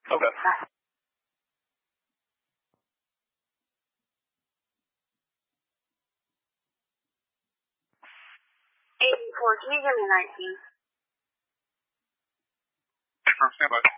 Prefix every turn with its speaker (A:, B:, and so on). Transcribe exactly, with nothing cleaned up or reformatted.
A: Okay.
B: Bye. eighty-four, can you give me nineteen?
A: From standby.